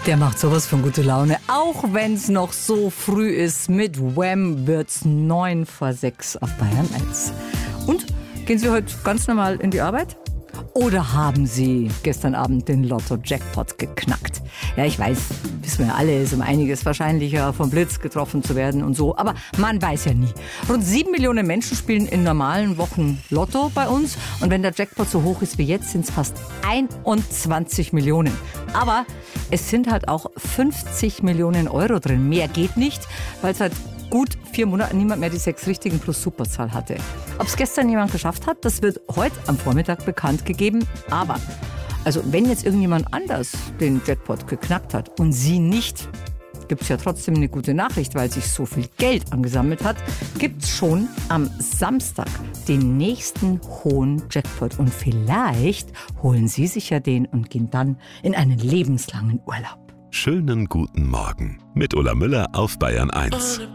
Der macht sowas von gute Laune, auch wenn es noch so früh ist. Mit Wham wird's 9 vor 6 auf Bayern 1. Und, gehen Sie heute ganz normal in die Arbeit? Oder haben Sie gestern Abend den Lotto-Jackpot geknackt? Ja, ich weiß, wissen wir alle, ist um einiges wahrscheinlicher, vom Blitz getroffen zu werden und so. Aber man weiß ja nie. Rund 7 Millionen Menschen spielen in normalen Wochen Lotto bei uns. Und wenn der Jackpot so hoch ist wie jetzt, sind es fast 21 Millionen. Aber es sind halt auch 50 Millionen Euro drin. Mehr geht nicht, weil es halt gut 4 Monaten niemand mehr die 6 richtigen plus Superzahl hatte. Ob es gestern jemand geschafft hat, das wird heute am Vormittag bekannt gegeben. Aber, also wenn jetzt irgendjemand anders den Jackpot geknackt hat und Sie nicht, gibt es ja trotzdem eine gute Nachricht, weil sich so viel Geld angesammelt hat, gibt es schon am Samstag den nächsten hohen Jackpot. Und vielleicht holen Sie sich ja den und gehen dann in einen lebenslangen Urlaub. Schönen guten Morgen mit Ulla Müller auf Bayern 1.